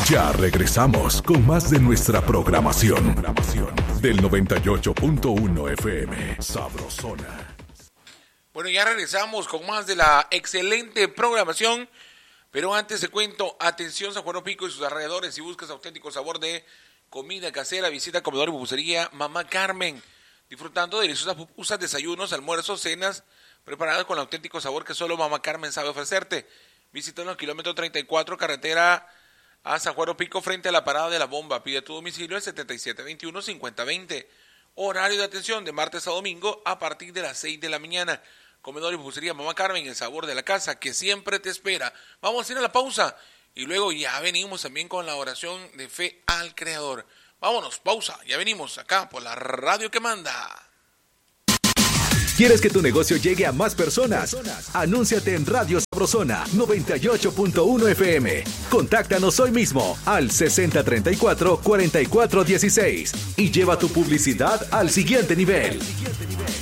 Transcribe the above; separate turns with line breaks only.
Ya regresamos con más de nuestra programación del 98.1 FM Sabrosona.
Bueno, ya regresamos con más de la excelente programación, pero antes te cuento, atención San Juan Pico y sus alrededores, si buscas auténtico sabor de comida casera, visita Comedor y Pupusería Mamá Carmen, disfrutando de deliciosas pupusas, desayunos, almuerzos, cenas, preparadas con el auténtico sabor que solo Mamá Carmen sabe ofrecerte. Visítanos en kilómetro 34, carretera a San Juan Pico, frente a la parada de la bomba. Pide tu domicilio al 7721-5020. Horario de atención de martes a domingo a partir de las 6 de la mañana. Comedor y Pupusería Mamá Carmen, el sabor de la casa que siempre te espera. Vamos a ir a la pausa y luego ya venimos también con la oración de fe al Creador. Vámonos, pausa, ya venimos acá por la radio que manda.
¿Quieres que tu negocio llegue a más personas? Anúnciate en Radio Sabrosona 98.1 FM. Contáctanos hoy mismo al 6034-4416 y lleva tu publicidad al siguiente nivel.